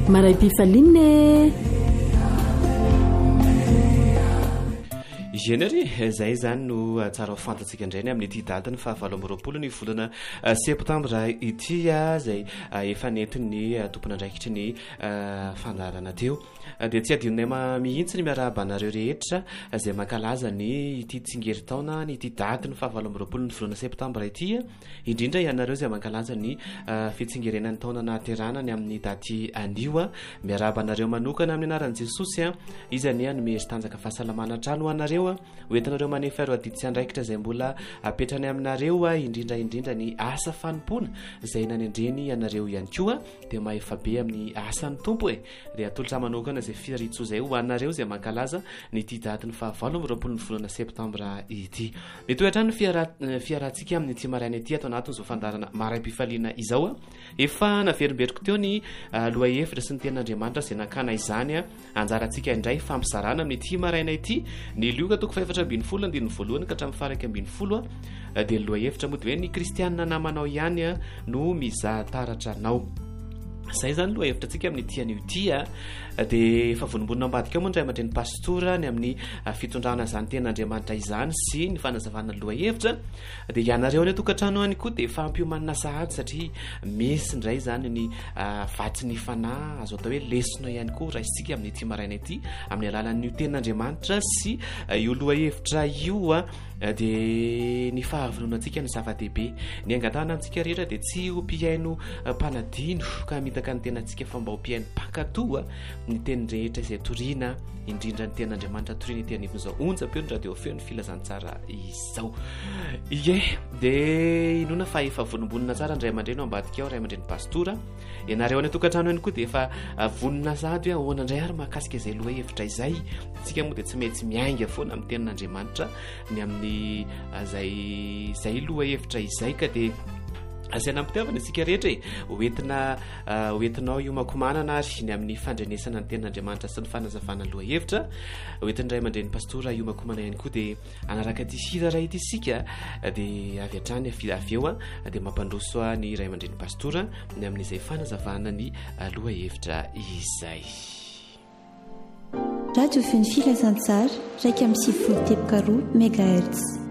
Maray-pifalinne Généry zay zany no tsara ho fantatsika indrainy amin'ny ity datiny fa 20 ny volana septambra ity zay efa nentin'ny tompon'andraikitry ny fandarana teo dia tsy adinonay mihitsy ny miarahaba anareo rehetra zay mankalaza ny ity tsingeritaona ny ity datiny fa 20 ny volana septambra ity indrindra ianareo zay mankalaza ny fitsingerenan'ny taona nahaterana ny amin'ny daty anio miarahaba anareo manokana amin'ny anaran'i Jesosy izy ania nomezy tanjaka fahasalamana trano anareo oentinareo manefa aro aditsy andraikitra zay mbola apetrany aminareo indrindra ny asa fanompona zay nanendreny ianareo ihany koa dia maefa be amin'ny asan'ny tompo dia atolotra manokana zay fiaritso zay ho anareo zay mankalaza ny ity datiny fa 20 ny volana septambra ity metoetrany fiarantsika amin'ny ity maraina ity atao anatin'izao fandarana maray-pifaliana izao efa naverimberiko teo ny loha hevitra sy ny ten'Andriamanitra zay nakana izany anjarantsika indray fampisarana amin'ny ity maraina ity ny lioka toko 7:20 andininy voalohany ka hatramin'ny faraka 20 dia loha hevitra moa dia hoe ny kristianina namanao ihany no mizaha taratra anao zay zany loha hevitra antsika amin'ny ity anio ity dia efa vonombonina ambadika moa ndray aman-dreny pastora ny amin'ny fitondrana zany ten'Andriamanitra izany sy ny fanazavana loha hevitra dia ianareo any tokantrano any koa dia efa ampiomanana sahady satria misy ndray zany ny vatsy ny fanahy azo atao hoe lesona ihany koa raha isika amin'ny ity maraina ity amin'ny alalan'io ten'Andriamanitra sy io loha hevitra io dia ny fahavononantsika ny zava-dehibe ny angatahana antsika rehetra dia tsy ho mpiaino mpanadino ka mitaka ny tenantsika fa mba ho mpiaino mpankatoa ny teny rehetra izay toriana indrindra ny ten'Andriamanitra toriana ity anivon'izao onjam-peo ny radio feo ny filazantsara izao dia inona fa efa vonombonina tsara ndray aman-dreny ambadika ao ray aman-dreny pastora ianareo any tokantrano any koa dia efa vonona sady hoe ahoana indray ary mahakasika izay loha hevitra izay tsika moa dia tsy maintsy miainga foana amin'ny ten'Andriamanitra ny amin'ny zay loha hevitra izay ka dia asiana ampitiavana isika rehetra hoentinao iomakomanana ary ny amin'ny fandrenesana ny ten'Andriamanitra sy ny fanazavana loha hevitra hoentin'iray aman-dreny pastora iomakomana ihany koa dia anaraka ty hira ray ity isika dia avy hatrany avy eo dia mampandroso ny iray aman-dreny pastora ny amin'izay fanazavana ny loha hevitra izay radio feny filazantsara 1.7 megahertz